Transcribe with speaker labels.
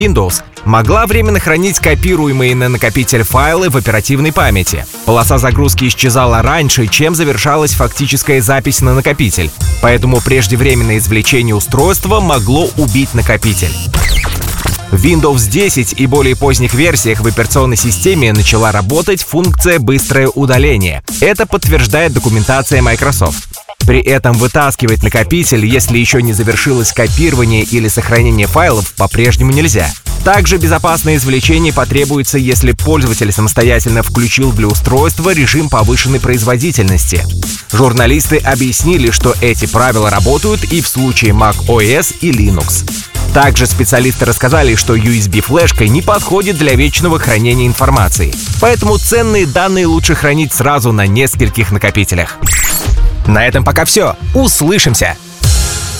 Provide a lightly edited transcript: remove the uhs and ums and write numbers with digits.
Speaker 1: Windows могла временно хранить копируемые на накопитель файлы в оперативной памяти. Полоса загрузки исчезала раньше, чем завершалась фактическая запись на накопитель, поэтому преждевременное извлечение устройства могло убить накопитель. В Windows 10 и более поздних версиях в операционной системе начала работать функция «Быстрое удаление». Это подтверждает документация Microsoft. При этом вытаскивать накопитель, если еще не завершилось копирование или сохранение файлов, по-прежнему нельзя. Также безопасное извлечение потребуется, если пользователь самостоятельно включил для устройства режим повышенной производительности. Журналисты объяснили, что эти правила работают и в случае macOS и Linux. Также специалисты рассказали, что USB-флешка не подходит для вечного хранения информации, поэтому ценные данные лучше хранить сразу на нескольких накопителях. На этом пока все. Услышимся!